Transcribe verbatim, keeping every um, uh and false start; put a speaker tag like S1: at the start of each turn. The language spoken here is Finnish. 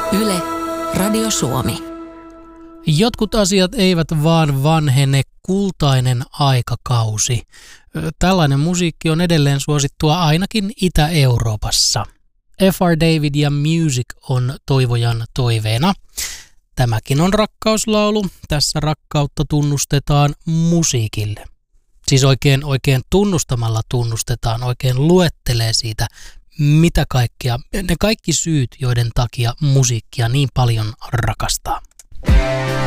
S1: Yle, Radio Suomi.
S2: Jotkut asiat eivät vaan vanhene, kultainen aikakausi. Tällainen musiikki on edelleen suosittua ainakin Itä-Euroopassa. F R David ja Music on toivojan toiveena. Tämäkin on rakkauslaulu. Tässä rakkautta tunnustetaan musiikille. Siis oikein, oikein tunnustamalla tunnustetaan, oikein luettelee siitä, mitä kaikkea, ne kaikki syyt, joiden takia musiikkia niin paljon rakastaa.